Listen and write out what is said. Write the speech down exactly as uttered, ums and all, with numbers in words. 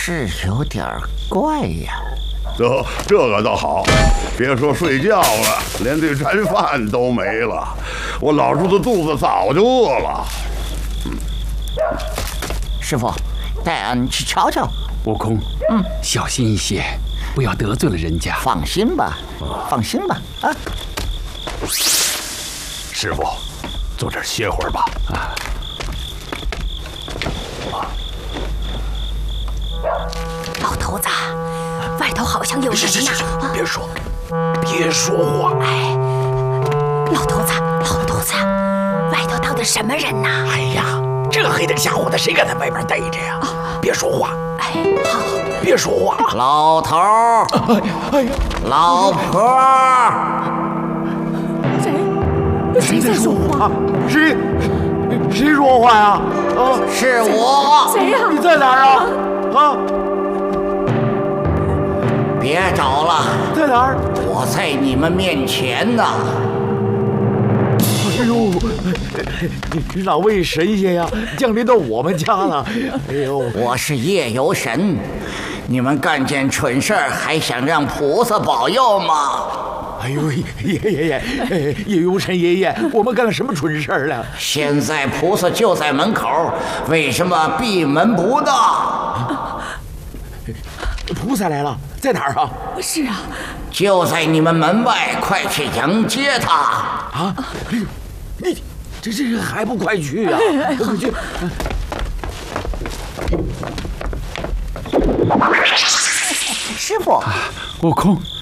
是有点怪呀。 这这个倒好，别说睡觉了，连这餐饭都没了。我老叔的肚子早就饿了。 嗯，师傅，带俺去瞧瞧。 悟空，嗯，小心一些，不要得罪了人家。 放心吧，放心吧，啊。 师傅，坐这儿歇会儿吧。啊。 老头子，外头好像有人呢。 别说，别说话。 哎，老头子，老头子，外头到底什么人呢？ 哎呀，这黑灯瞎火的，谁敢在外边待着呀？别说话。 哎，好， 别说话。 老头儿， 哎呀， 老婆儿， 谁？谁在说话？ 谁？谁说话呀？啊， 是我。 谁呀？ 你在哪儿啊？啊！ 别找了， 在哪儿？ 我在你们面前呢。 哎呦，哪位神仙呀，降临到我们家了？哎呦， 我是夜游神，你们干件蠢事儿还想让菩萨保佑吗？ 哎呦，爷爷爷，夜游神爷爷，我们干了什么蠢事儿了？ 现在菩萨就在门口，为什么闭门不到？ 菩萨来了，在哪儿啊？ 是啊， 就在你们门外，快去迎接他！ 啊，哎呦，你这这还不快去啊？快去！ 师傅， 悟空，